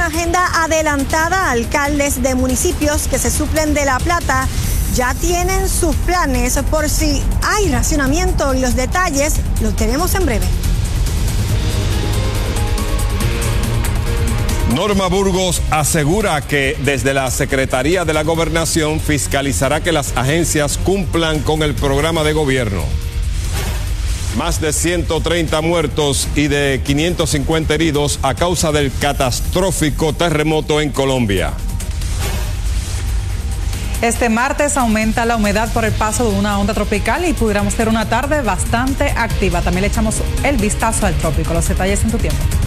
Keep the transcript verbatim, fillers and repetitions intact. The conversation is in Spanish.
agenda adelantada. Alcaldes de municipios que se suplen de La Plata ya tienen sus planes por si hay racionamiento, y los detalles los tenemos en breve. Norma Burgos asegura que desde la Secretaría de la Gobernación fiscalizará que las agencias cumplan con el programa de gobierno. Más de ciento treinta muertos y de quinientos cincuenta heridos a causa del catastrófico terremoto en Colombia. Este martes aumenta la humedad por el paso de una onda tropical y pudiéramos tener una tarde bastante activa. También le echamos el vistazo al trópico. Los detalles en tu tiempo.